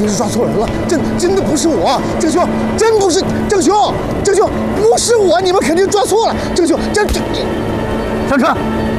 定是抓错人了，真的不是我，郑兄，真不是郑兄，不是我，你们肯定抓错了，郑兄，这上车。